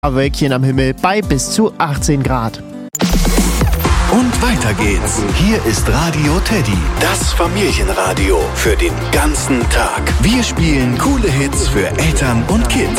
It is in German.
Wölkchen am Himmel bei bis zu 18 Grad. Und weiter geht's. Hier ist Radio Teddy, das Familienradio für den ganzen Tag. Wir spielen coole Hits für Eltern und Kids.